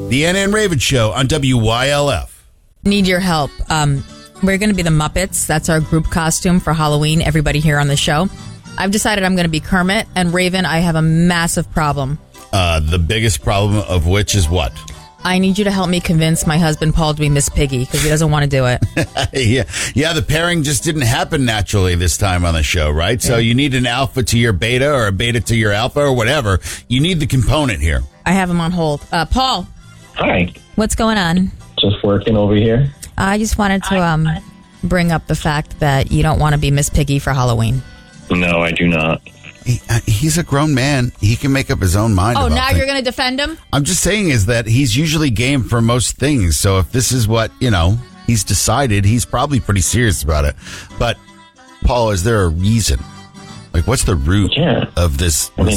The Anna and Raven Show on WYLF. Need your help. We're going to be the Muppets. That's our group costume for Halloween. Everybody here on the show. I've decided I'm going to be Kermit. And Raven, I have a massive problem. The biggest problem of which is what? I need you to help me convince my husband, Paul, to be Miss Piggy because he doesn't want to do it. Yeah, the pairing just didn't happen naturally this time on the show, right? So you need an alpha to your beta or a beta to your alpha or whatever. You need the component here. I have him on hold. Paul. Hi. What's going on? Just working over here. I just wanted to bring up the fact that you don't want to be Miss Piggy for Halloween. No, I do not. He's a grown man. He can make up his own mind. Oh, about now things. you're going to defend him? I'm just saying is that he's usually game for most things. So if this is what, he's decided, he's probably pretty serious about it. But, Paul, is there a reason? Like, what's the root of this? I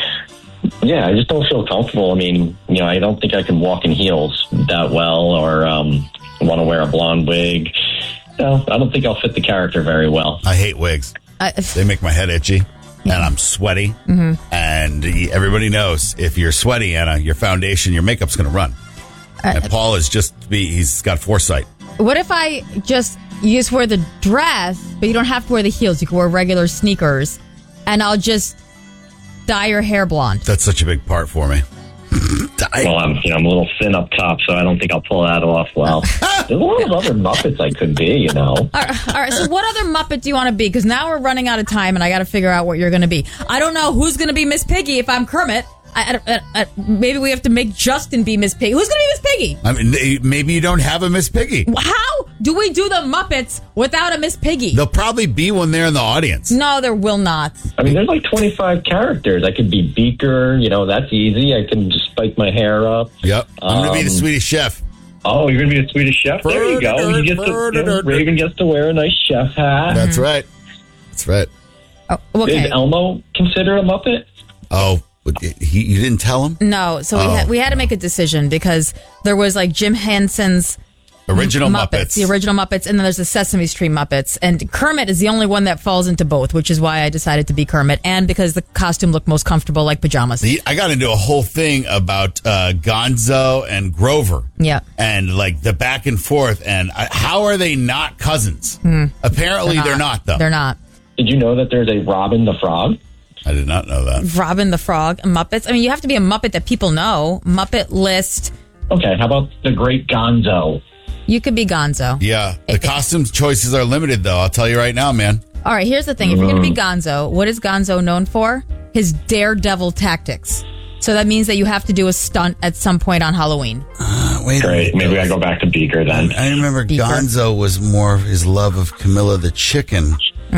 just don't feel comfortable. I don't think I can walk in heels that well or want to wear a blonde wig. No, I don't think I'll fit the character very well. I hate wigs. They make my head itchy. Yeah. And I'm sweaty. Mm-hmm. And everybody knows if you're sweaty, Anna, your foundation, your makeup's going to run. And Paul is he's got foresight. What if you just wear the dress, but you don't have to wear the heels? You can wear regular sneakers, and I'll just dye your hair blonde. That's such a big part for me. Well, I'm a little thin up top, so I don't think I'll pull that off well. There's a lot of other Muppets I could be, All right, so what other Muppet do you want to be? Because now we're running out of time, and I got to figure out what you're going to be. I don't know who's going to be Miss Piggy if I'm Kermit. Maybe we have to make Justin be Miss Piggy. Who's going to be Miss Piggy? Maybe you don't have a Miss Piggy. How do we do the Muppets without a Miss Piggy? There'll probably be one there in the audience. No, there will not. There's like 25 characters. I could be Beaker. That's easy. I can just spike my hair up. Yep. I'm going to be the Swedish Chef. Oh, you're going to be the Swedish Chef? There you go. Raven gets to wear a nice chef hat. That's right. That's right. Oh, okay. Is Elmo considered a Muppet? Oh, you didn't tell him? No. So we had to make a decision because there was like Jim Henson's original Muppets. The original Muppets, and then there's the Sesame Street Muppets. And Kermit is the only one that falls into both, which is why I decided to be Kermit, and because the costume looked most comfortable like pajamas. I got into a whole thing about Gonzo and Grover. Yeah. And like the back and forth, and how are they not cousins? Apparently they're not, though. They're not. Did you know that there's a Robin the Frog? I did not know that. Robin the Frog, Muppets. You have to be a Muppet that people know. Muppet List. Okay, how about the Great Gonzo? You could be Gonzo. Yeah. The costume choices are limited, though. I'll tell you right now, man. All right, here's the thing. If you're going to be Gonzo, what is Gonzo known for? His daredevil tactics. So that means that you have to do a stunt at some point on Halloween. Wait. Great. Maybe I go back to Beaker then. I remember Beaker. Gonzo was more of his love of Camilla the chicken.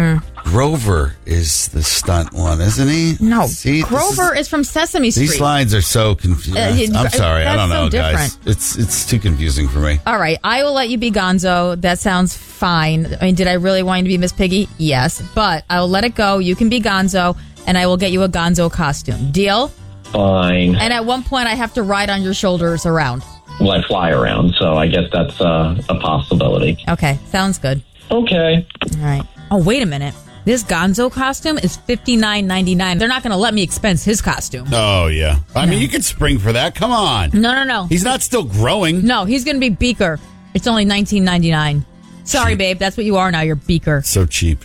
Grover is the stunt one, isn't he? No. See, Grover is from Sesame Street. These lines are so confusing. I'm sorry. I don't know, guys. It's too confusing for me. All right. I will let you be Gonzo. That sounds fine. Did I really want you to be Miss Piggy? Yes. But I will let it go. You can be Gonzo, and I will get you a Gonzo costume. Deal? Fine. And at one point, I have to ride on your shoulders around. Well, I fly around, so I guess that's a possibility. Okay. Sounds good. Okay. All right. Oh, wait a minute. This Gonzo costume is $59.99. They're not going to let me expense his costume. Oh, yeah. I mean, you can spring for that. Come on. No. He's not still growing. No, he's going to be Beaker. It's only $19.99. Sorry, babe. That's what you are now. You're Beaker. So cheap.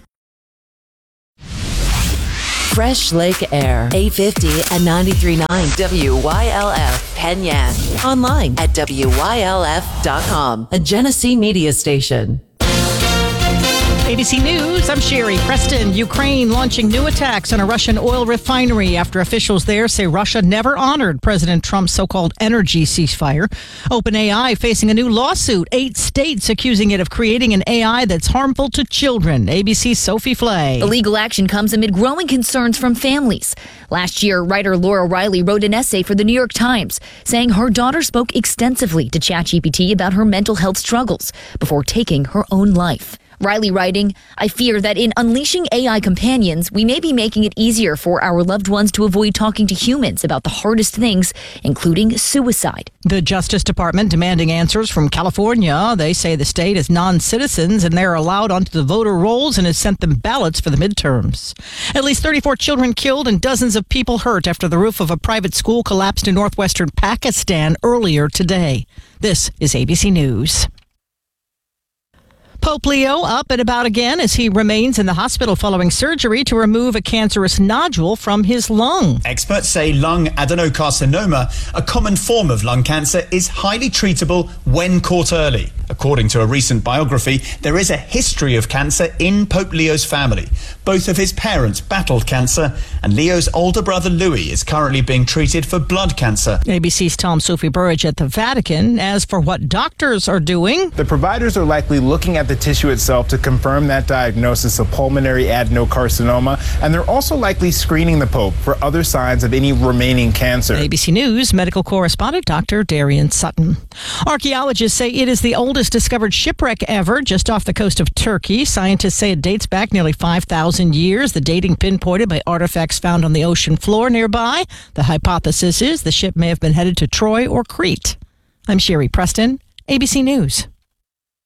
Fresh Lake Air, 850 and 93.9 WYLF, Penyan. Online at WYLF.com, a Genesee media station. ABC News, I'm Sherry Preston. Ukraine launching new attacks on a Russian oil refinery after officials there say Russia never honored President Trump's so-called energy ceasefire. OpenAI facing a new lawsuit. 8 states accusing it of creating an AI that's harmful to children. ABC's Sophie Flay. The legal action comes amid growing concerns from families. Last year, writer Laura Riley wrote an essay for the New York Times saying her daughter spoke extensively to ChatGPT about her mental health struggles before taking her own life. Riley writing, I fear that in unleashing AI companions, we may be making it easier for our loved ones to avoid talking to humans about the hardest things, including suicide. The Justice Department demanding answers from California. They say the state is non-citizens and they're allowed onto the voter rolls and has sent them ballots for the midterms. At least 34 children killed and dozens of people hurt after the roof of a private school collapsed in northwestern Pakistan earlier today. This is ABC News. Pope Leo up and about again as he remains in the hospital following surgery to remove a cancerous nodule from his lung. Experts say lung adenocarcinoma, a common form of lung cancer, is highly treatable when caught early. According to a recent biography, there is a history of cancer in Pope Leo's family. Both of his parents battled cancer, and Leo's older brother Louis is currently being treated for blood cancer. ABC's Tom Sophie Burridge at the Vatican. As for what doctors are doing, the providers are likely looking at the tissue itself to confirm that diagnosis of pulmonary adenocarcinoma, and they're also likely screening the Pope for other signs of any remaining cancer. ABC News medical correspondent Dr. Darian Sutton. Archaeologists say it is the oldest discovered shipwreck ever just off the coast of Turkey. Scientists say it dates back nearly 5,000 years. The dating pinpointed by artifacts found on the ocean floor nearby. The hypothesis is the ship may have been headed to Troy or Crete. I'm Sherry Preston, ABC News.